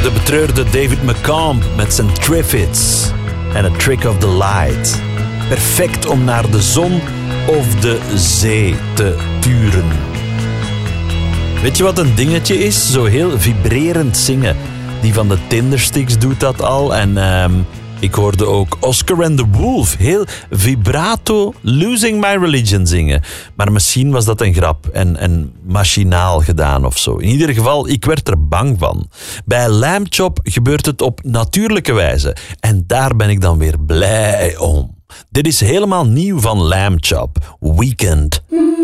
de betreurde David McComb met zijn Triffids en A Trick of the Light. Perfect om naar de zon of de zee te turen. Weet je wat een dingetje is? Zo heel vibrerend zingen. Die van de Tindersticks doet dat al. En ik hoorde ook Oscar and the Wolf heel vibrato Losing My Religion zingen. Maar misschien was dat een grap en machinaal gedaan of zo. In ieder geval, ik werd er bang van. Bij Lamb Chop gebeurt het op natuurlijke wijze. En daar ben ik dan weer blij om. Dit is helemaal nieuw van Lamb Chop. Weekend.